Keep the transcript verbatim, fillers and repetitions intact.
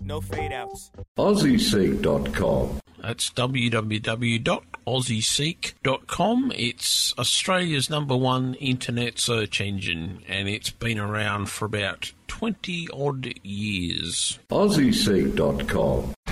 no fade outs. Aussie Seek dot com. That's w w w dot aussie seek dot com. It's Australia's number one internet search engine, and it's been around for about twenty odd years. Aussie Seek dot com.